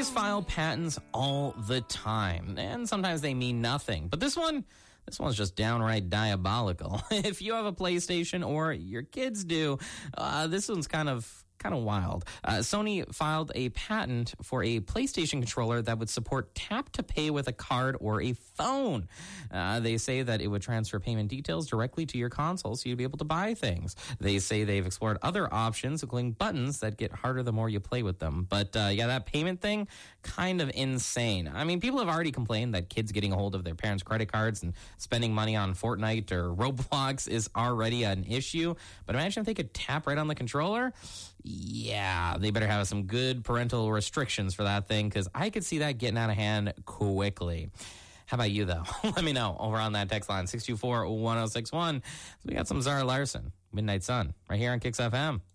Companies file patents all the time, and sometimes they mean nothing. But this one's just downright diabolical. If you have a PlayStation or your kids do, this one's kind of wild. Sony filed a patent for a PlayStation controller that would support tap to pay with a card or a phone. They say that it would transfer payment details directly to your console so you'd be able to buy things. They say they've explored other options, including buttons that get harder the more you play with them. But that payment thing, kind of insane. I mean, people have already complained that kids getting a hold of their parents' credit cards and spending money on Fortnite or Roblox is already an issue. But imagine if they could tap right on the controller. Yeah, they better have some good parental restrictions for that thing, because I could see that getting out of hand quickly. How about you, though? Let me know over on that text line, 624-1061. So we got some Zara Larsson, Midnight Sun, right here on Kicks FM.